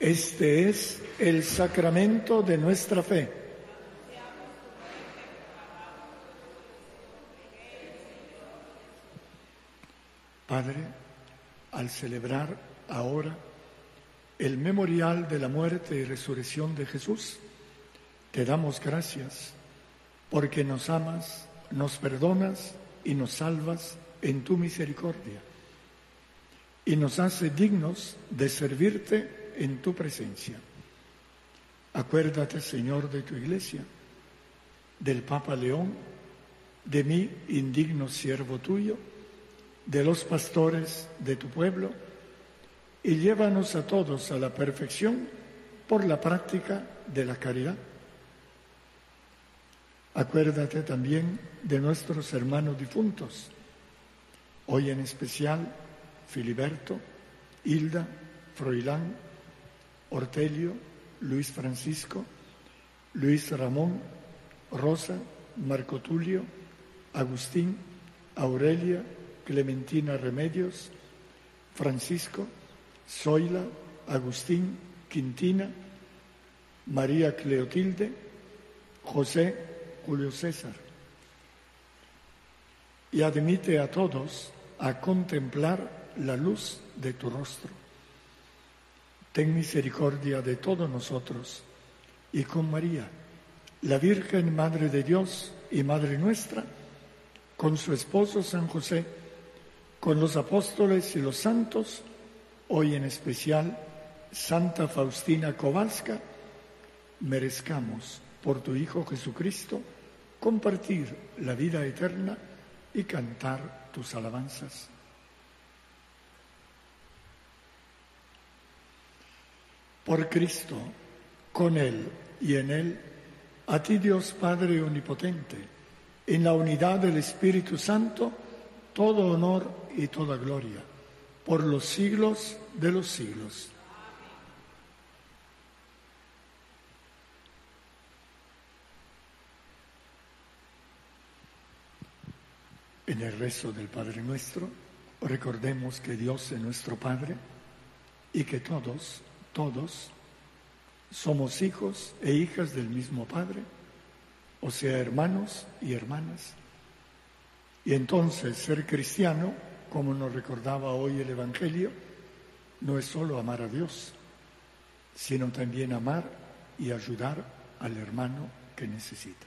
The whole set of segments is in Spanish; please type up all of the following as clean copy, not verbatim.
Este es el sacramento de nuestra fe. Padre, al celebrar ahora el memorial de la muerte y resurrección de Jesús, te damos gracias porque nos amas, nos perdonas y nos salvas en tu misericordia y nos hace dignos de servirte en tu presencia. Acuérdate, Señor, de tu Iglesia, del Papa León, de mí, indigno siervo tuyo, de los pastores de tu pueblo, y llévanos a todos a la perfección por la práctica de la caridad. Acuérdate también de nuestros hermanos difuntos, hoy en especial Filiberto, Hilda, Froilán, Ortelio, Luis Francisco, Luis Ramón, Rosa, Marco Tulio, Agustín, Aurelia, Clementina Remedios, Francisco, Zoila, Agustín, Quintina, María Cleotilde, José, Julio César. Y admite a todos a contemplar la luz de tu rostro. Ten misericordia de todos nosotros y con María, la Virgen Madre de Dios y Madre nuestra, con su esposo San José, con los apóstoles y los santos, hoy en especial Santa Faustina Kowalska, merezcamos por tu Hijo Jesucristo compartir la vida eterna y cantar tus alabanzas. Por Cristo, con Él y en Él, a ti Dios Padre Omnipotente, en la unidad del Espíritu Santo, todo honor y toda gloria, por los siglos de los siglos. En el rezo del Padre Nuestro, recordemos que Dios es nuestro Padre y que todos somos hijos e hijas del mismo Padre, o sea, hermanos y hermanas. Y entonces ser cristiano, como nos recordaba hoy el Evangelio, no es solo amar a Dios, sino también amar y ayudar al hermano que necesita.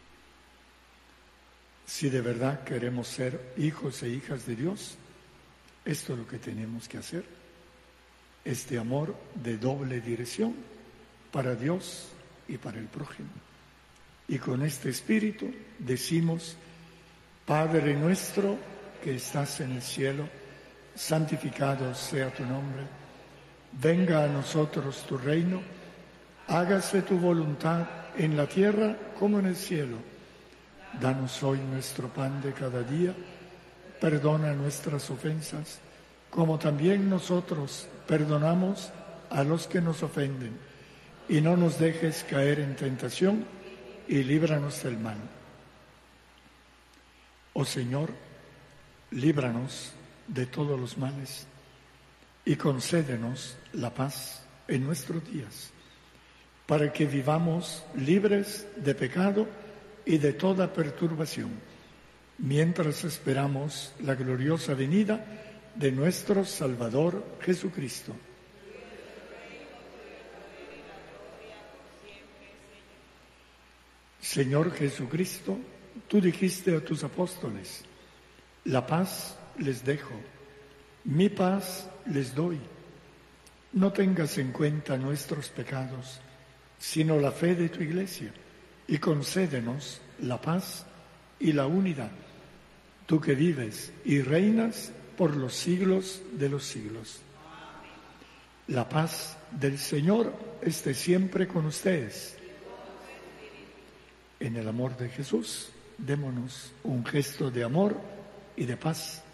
Si de verdad queremos ser hijos e hijas de Dios, esto es lo que tenemos que hacer. Este amor de doble dirección para Dios y para el prójimo. Y con este espíritu decimos: Padre nuestro que estás en el cielo, santificado sea tu nombre. Venga a nosotros tu reino, hágase tu voluntad en la tierra como en el cielo. Danos hoy nuestro pan de cada día, perdona nuestras ofensas, como también nosotros perdonamos a los que nos ofenden, y no nos dejes caer en tentación, y líbranos del mal. Oh Señor, líbranos de todos los males, y concédenos la paz en nuestros días, para que vivamos libres de pecado y de toda perturbación, mientras esperamos la gloriosa venida de nuestro Salvador Jesucristo. Señor Jesucristo, tú dijiste a tus apóstoles: la paz les dejo, mi paz les doy. No tengas en cuenta nuestros pecados, sino la fe de tu Iglesia, y concédenos la paz y la unidad, tú que vives y reinas por los siglos de los siglos. La paz del Señor esté siempre con ustedes. En el amor de Jesús, démonos un gesto de amor y de paz.